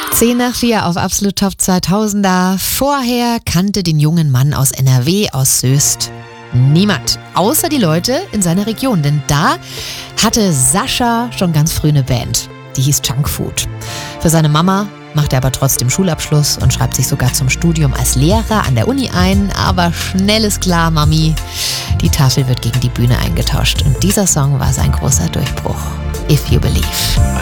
10 nach 4 auf Absolut Top 2000er. Vorher kannte den jungen Mann aus NRW, aus Soest, niemand. Außer die Leute in seiner Region. Denn da hatte Sascha schon ganz früh eine Band. Die hieß Junkfood. Für seine Mama macht er aber trotzdem Schulabschluss und schreibt sich sogar zum Studium als Lehrer an der Uni ein. Aber schnell ist klar, Mami, die Tafel wird gegen die Bühne eingetauscht. Und dieser Song war sein großer Durchbruch. If You Believe.